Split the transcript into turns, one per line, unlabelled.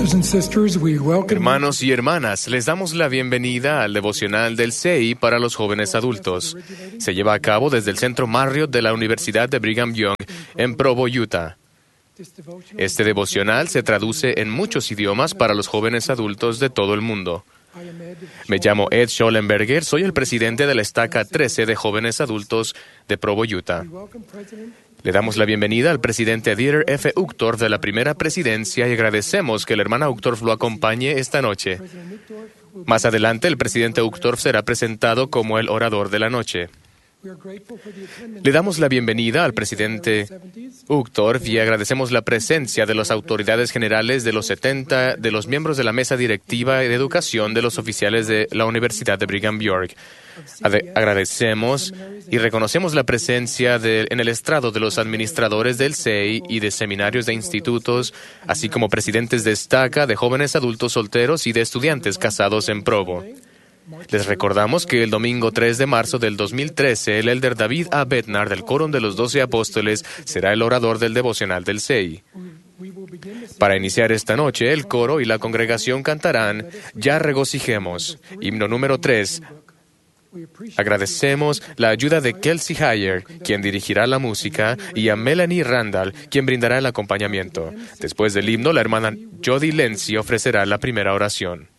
Brothers and sisters, we welcome
Hermanos y hermanas, les damos la bienvenida al devocional del CEI para los jóvenes adultos. Se lleva a cabo desde el Centro Marriott de la Universidad de Brigham Young en Provo, Utah. Este devocional se traduce en muchos idiomas para los jóvenes adultos de todo el mundo. Me llamo Ed Schollenberger, soy el presidente de la estaca 13 de jóvenes adultos de Provo, Utah. Le damos la bienvenida al presidente Dieter F. Uchtdorf de la primera presidencia y agradecemos que la hermana Uchtdorf lo acompañe esta noche. Más adelante, el presidente Uchtdorf será presentado como el orador de la noche. Le damos la bienvenida al presidente Uchtdorf y agradecemos la presencia de las autoridades generales de los 70, de los miembros de la mesa directiva de educación, de los oficiales de la Universidad de Brigham Young. Agradecemos y reconocemos la presencia en el estrado de los administradores del CEI y de seminarios de institutos, así como presidentes de estaca, de jóvenes adultos solteros y de estudiantes casados en Provo. Les recordamos que el domingo 3 de marzo del 2013, el elder David A. Bednar del Quórum de los 12 Apóstoles será el orador del devocional del CEI. Para iniciar esta noche, el coro y la congregación cantarán Ya regocijemos, himno número 3. Agradecemos la ayuda de Kelsey Heyer, quien dirigirá la música, y a Melanie Randall, quien brindará el acompañamiento. Después del himno, la hermana Jody Lenzi ofrecerá la primera oración.